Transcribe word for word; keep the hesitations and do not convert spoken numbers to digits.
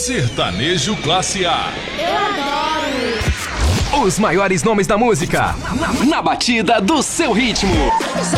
Sertanejo Classe A. Eu adoro! Os maiores nomes da música. Na, na batida do seu ritmo.